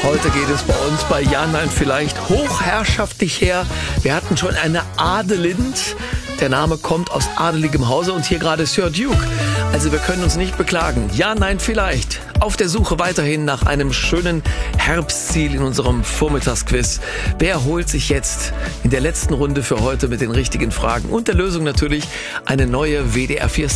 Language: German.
Heute geht es bei uns bei Ja, Nein, Vielleicht hochherrschaftlich her. Wir hatten schon eine Adelind. Der Name kommt aus adeligem Hause und hier gerade Sir Duke. Also wir können uns nicht beklagen. Ja, nein, vielleicht. Auf der Suche weiterhin nach einem schönen Herbstziel in unserem Vormittagsquiz. Wer holt sich jetzt in der letzten Runde für heute mit den richtigen Fragen und der Lösung natürlich eine neue WDR 4